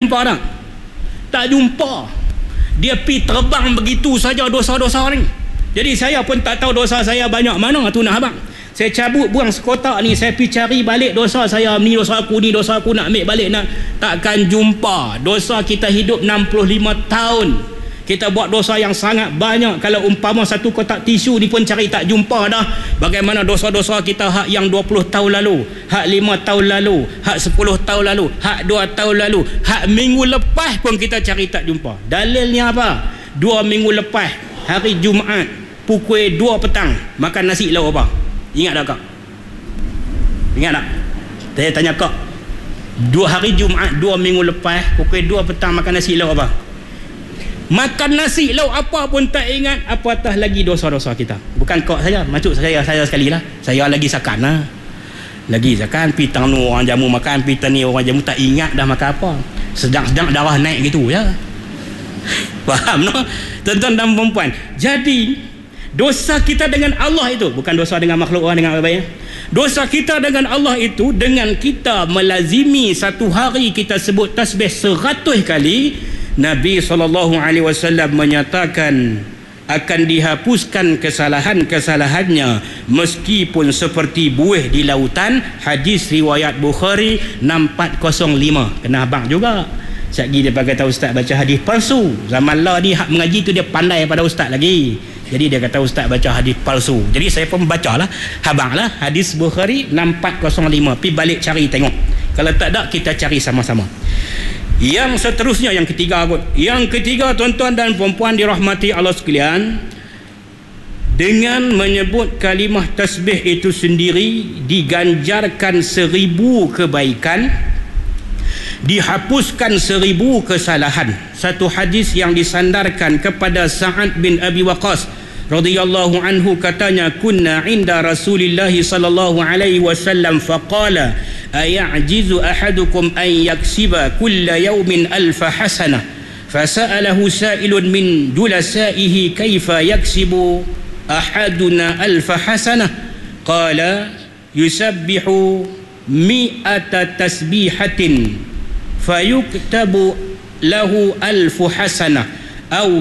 jumpa tak? Tak jumpa. Dia pi terbang begitu saja dosa-dosa ni. Jadi saya pun tak tahu dosa saya banyak mana tu nak abang. Saya cabut buang sekotak ni, saya pi cari balik dosa saya, ni dosa aku nak ambil balik, nak takkan jumpa. Dosa kita hidup 65 tahun. Kita buat dosa yang sangat banyak. Kalau umpama satu kotak tisu ni pun cari tak jumpa dah. Bagaimana dosa-dosa kita hak yang 20 tahun lalu, hak 5 tahun lalu, hak 10 tahun lalu, hak 2 tahun lalu, hak minggu lepas pun kita cari tak jumpa. Dalilnya apa? 2 minggu lepas, hari Jumaat, pukul 2 petang, makan nasi lauk apa? Ingat tak kak? Ingat tak? Saya tanya kak, 2 hari Jumaat 2 minggu lepas, pukul 2 petang makan nasi lauk apa? Makan nasi lauk apa pun tak ingat, apatah lagi dosa-dosa kita. Bukan kok saya, maksud saya sekali lah. Saya lagi sakan lah. Lagi sakan, pitang nu orang jamu makan, pitang ni orang jamu tak ingat dah makan apa. Sedang-sedang darah naik gitu ya. Faham no? Tuan-tuan dan perempuan. Jadi, dosa kita dengan Allah itu, bukan dosa dengan makhluk orang dengan apa-apa. Dosa kita dengan Allah itu, dengan kita melazimi satu hari kita sebut tasbih 100 kali, Nabi SAW menyatakan akan dihapuskan kesalahan-kesalahannya meskipun seperti buih di lautan. Hadis riwayat Bukhari 6405. Kena abang juga. Sekali dia kata ustaz baca hadis palsu. Zaman lah ni hak mengaji tu dia pandai pada ustaz lagi. Jadi dia kata ustaz baca hadis palsu. Jadi saya pun bacalah. Abang lah hadis Bukhari 6405. Pergi balik cari tengok. Kalau tak ada kita cari sama-sama. Yang seterusnya, yang ketiga kot. Yang ketiga, tuan-tuan dan perempuan dirahmati Allah sekalian, dengan menyebut kalimah tasbih itu sendiri diganjarkan 1000 kebaikan, dihapuskan 1000 kesalahan. Satu hadis yang disandarkan kepada Sa'ad bin Abi Waqqas radhiyallahu anhu, katanya kunna inda Rasulillah sallallahu alaihi wasallam faqala aya'jizu ahadukum an yaksiba kulla yawmin alfa hasanah fasa'alahu sa'ilun min julasaihi kaifa yaksibu ahaduna alfa hasanah qala yusabbihu mi'ata tasbihatin fayuktabu lahu alfu hasanah au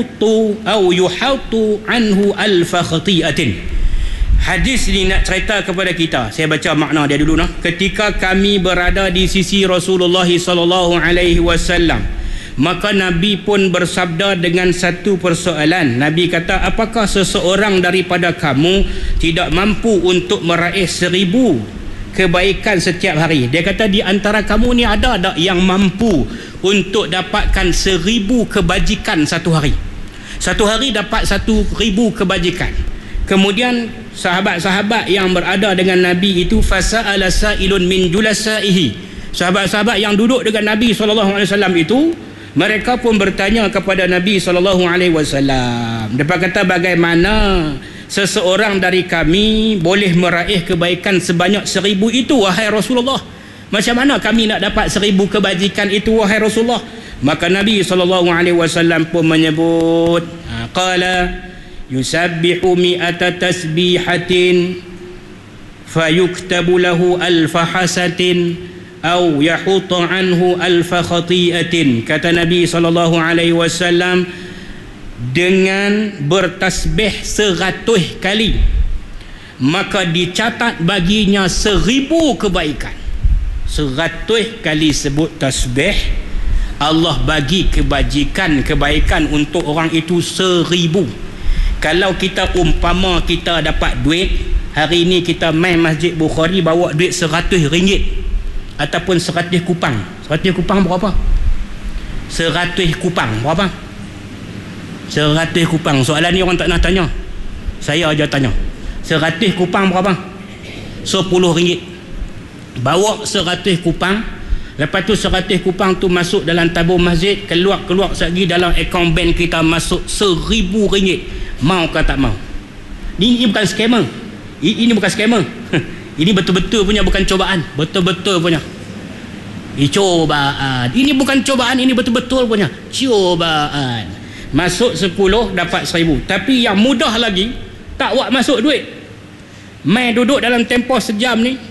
yuhatu anhu alfa khati'atin. Hadis ni nak cerita kepada kita. Saya baca makna dia dulu nah. Ketika kami berada di sisi Rasulullah sallallahu alaihi wasallam, maka Nabi pun bersabda dengan satu persoalan. Nabi kata, apakah seseorang daripada kamu tidak mampu untuk meraih 1000 kebaikan setiap hari? Dia kata, di antara kamu ni ada tak yang mampu untuk dapatkan 1000 kebajikan satu hari? Satu hari dapat 1000 kebajikan. Kemudian sahabat-sahabat yang berada dengan Nabi itu, fasa'ala sa'ilun min julasaihi, sahabat-sahabat yang duduk dengan Nabi SAW itu, mereka pun bertanya kepada Nabi SAW. Mereka kata, bagaimana seseorang dari kami boleh meraih kebaikan sebanyak 1000 itu wahai Rasulullah? Macam mana kami nak dapat 1000 kebajikan itu wahai Rasulullah? Maka Nabi SAW pun menyebut, qala yusabbihu mi'ata tasbihatin fayuktabu lahu alfa hasatin au yahutu anhu alfa khati'atin. Kata Nabi SAW, dengan bertasbih 100 kali maka dicatat baginya 1000 kebaikan. 100 kali sebut tasbih, Allah bagi kebaikan untuk orang itu 1000. Kalau kita umpama kita dapat duit, hari ini kita main Masjid Bukhari bawa duit RM100 ataupun 100 kupang. 100 kupang berapa? 100 kupang berapa? 100 kupang. Soalan ni orang tak nak tanya. Saya aja tanya. 100 kupang berapa? RM10. Bawa 100 kupang. Lepas tu 100 kupang tu masuk dalam tabung masjid, keluar sekali dalam akaun bank kita masuk RM1000. Mau ke tak mau? Ini bukan scammer. Ini bukan scammer. Ini betul-betul punya, bukan cobaan. Betul-betul punya. Ini cobaan. Ini bukan cobaan, ini betul-betul punya cobaan. Masuk 10 dapat 1000. Tapi yang mudah lagi, tak buat masuk duit. Mai duduk dalam tempoh sejam ni,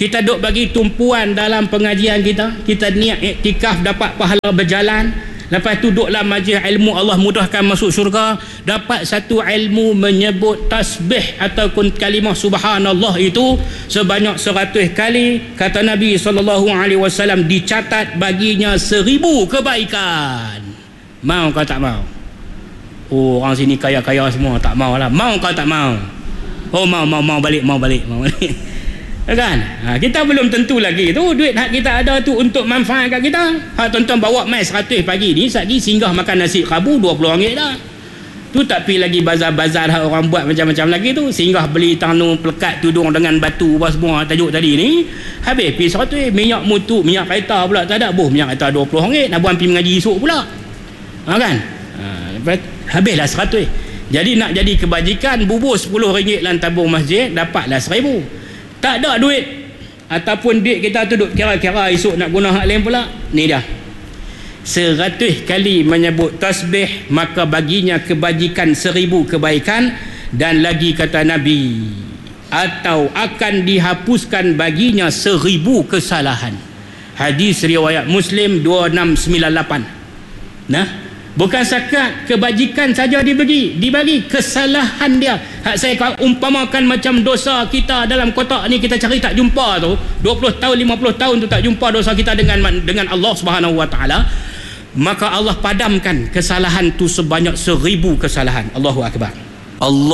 kita duk bagi tumpuan dalam pengajian kita niat iktikaf dapat pahala berjalan, lepas tu duduklah majlis ilmu, Allah mudahkan masuk syurga, dapat satu ilmu menyebut tasbih ataupun kalimah subhanallah itu sebanyak 100 kali, kata Nabi SAW, dicatat baginya 1000 kebaikan. Mau kau tak mau? Oh, orang sini kaya-kaya semua, tak mau lah. Mau kau tak mau? Oh, mau balik. Kan? Kita belum tentu lagi tu duit hak kita ada tu untuk manfaat kat kita. Hak tuan-tuan bawa mai 100 pagi ni, satgi singgah makan nasi khabu RM20 dah. Tu tak pi lagi bazar-bazar hak orang buat macam-macam lagi tu. Singgah beli tanu pelekat tudung dengan batu apa semua tajuk tadi ni. Habis pi 100, minyak mutu, minyak kereta pula tak ada. Minyak kereta RM20, nak buat pi mengaji esok pula. Kan? Habislah 100. Jadi nak jadi kebajikan, bubur RM10 dalam tabung masjid, dapatlah 1000. Tak ada duit ataupun duit kita tu duk kira-kira esok nak guna hak lain pula. Ni dah 100 kali menyebut tasbih, maka baginya kebajikan 1000 kebaikan. Dan lagi kata Nabi, atau akan dihapuskan baginya 1000 kesalahan. Hadis riwayat Muslim 2698. Nah, bukan sakat kebajikan saja dibagi kesalahan dia. Hak saya umpamakan macam dosa kita dalam kotak ni kita cari tak jumpa tu, 20 tahun 50 tahun tu tak jumpa dosa kita dengan Allah Subhanahu Wa Taala, maka Allah padamkan kesalahan tu sebanyak 1000 kesalahan. Allahu akbar. Allah